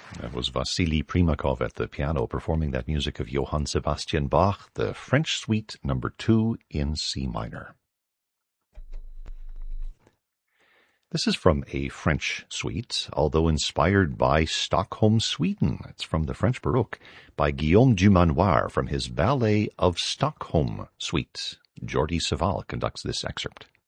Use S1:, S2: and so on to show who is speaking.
S1: That was Vasily Primakov at the piano performing that music of Johann Sebastian Bach, the French Suite No. 2 in C minor. This is from a French suite, although inspired by Stockholm, Sweden. It's from the French Baroque by Guillaume Dumanoir from his Ballet of Stockholm suite. Jordi Savall conducts this excerpt.